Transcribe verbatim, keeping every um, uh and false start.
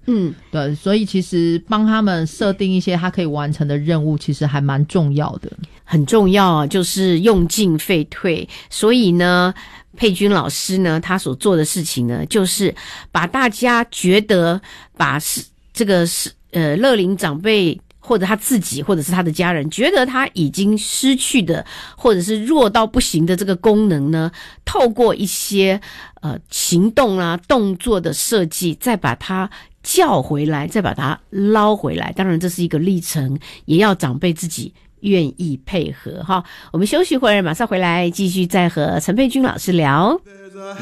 嗯， 对，所以其实帮他们设定一些他可以完成的任务，其实还蛮重要的。 很重要啊，就是用进废退。所以呢，佩君老师呢，他所做的事情呢，就是把大家觉得把是这个是呃乐龄长辈或者他自己或者是他的家人觉得他已经失去的或者是弱到不行的这个功能呢，透过一些呃行动啊动作的设计，再把它叫回来，再把它捞回来。当然这是一个历程，也要长辈自己愿意配合哈。我们休息会儿，马上回来继续再和陈佩君老师聊。